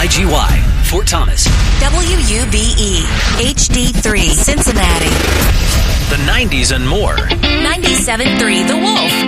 WIGY, Fort Thomas. WUBE, HD3, Cincinnati. The 90s and more. 97.3 The Wolf.